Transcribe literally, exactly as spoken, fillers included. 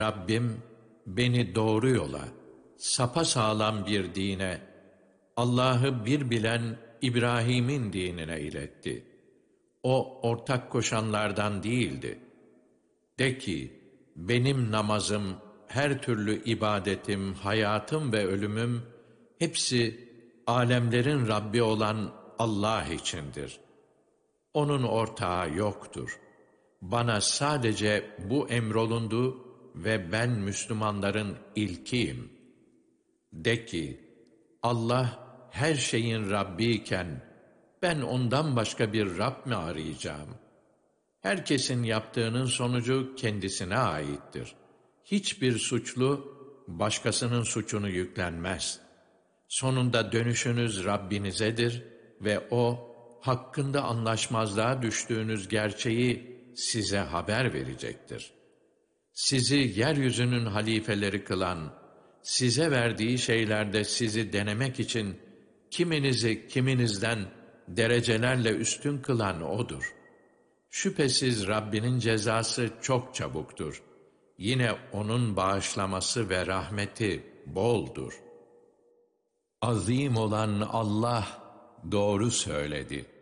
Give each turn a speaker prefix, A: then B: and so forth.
A: Rabbim beni doğru yola, sapasağlam bir dine, Allah'ı bir bilen İbrahim'in dinine iletti. O ortak koşanlardan değildi. De ki, benim namazım, her türlü ibadetim, hayatım ve ölümüm, hepsi alemlerin Rabbi olan Allah içindir. Onun ortağı yoktur. Bana sadece bu emrolundu ve ben Müslümanların ilkiyim. De ki, Allah her şeyin Rabbi iken, ben ondan başka bir Rab mi arayacağım? Herkesin yaptığının sonucu kendisine aittir. Hiçbir suçlu, başkasının suçunu yüklenmez. Sonunda dönüşünüz Rabbinizedir ve O, hakkında anlaşmazlığa düştüğünüz gerçeği size haber verecektir. Sizi yeryüzünün halifeleri kılan, size verdiği şeylerde sizi denemek için kiminizi kiminizden derecelerle üstün kılan O'dur. Şüphesiz Rabbinin cezası çok çabuktur. Yine O'nun bağışlaması ve rahmeti boldur. Azim olan Allah doğru söyledi.